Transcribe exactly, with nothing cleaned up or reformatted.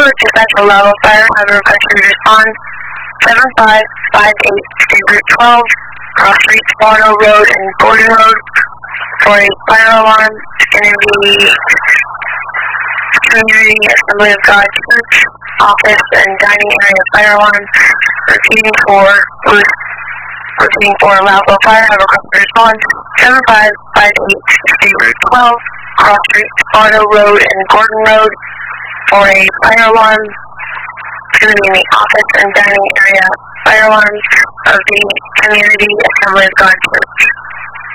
Road to Central Level Fire. Have a request for respond. seven five five eight State Route twelve, Cross Street, Sparno Road, and Gordon Road for a fire alarm. It's going to be Community Assembly of God Church, office and dining area fire alarm. Repeating for Bruce, repeating for Louisville Fire. Have a request for response. seven five five eight State Route twelve, Cross Street, Sparno Road, and Gordon Road for a fire alarm. It's going to be in the office and dining area fire alarms of the Community Assembly of God Church.